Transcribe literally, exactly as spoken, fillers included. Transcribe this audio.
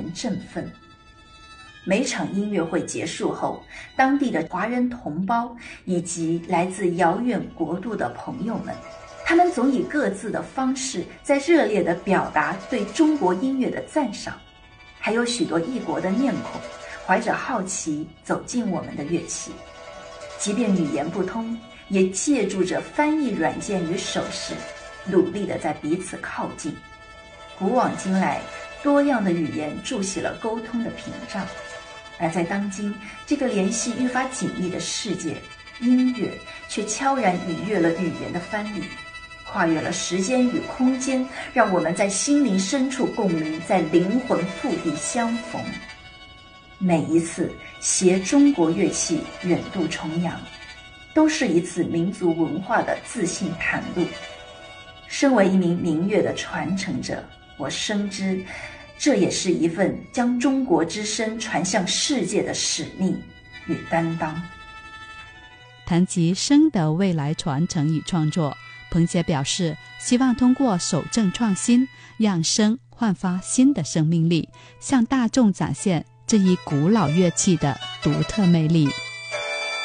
人振奋。每场音乐会结束后，当地的华人同胞以及来自遥远国度的朋友们，他们总以各自的方式在热烈地表达对中国音乐的赞赏。还有许多异国的面孔怀着好奇走进我们的乐器，即便语言不通，也借助着翻译软件与手势，努力地在彼此靠近。古往今来，多样的语言筑起了沟通的屏障，而在当今这个联系愈发紧密的世界，音乐却悄然逾越了语言的藩篱，跨越了时间与空间，让我们在心灵深处共鸣，在灵魂腹地相逢。每一次携中国乐器远渡重洋，都是一次民族文化的自信袒露。身为一名民乐的传承者，我深知这也是一份将中国之声传向世界的使命与担当。 谈及声的未来传承与创作，彭姐表示，希望通过守正创新，让声焕发新的生命力，向大众展现这一古老乐器的独特魅力。